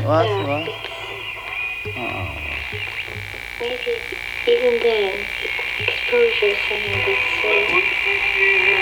What? that What? it's Oh. maybe even then exposure somehow gets so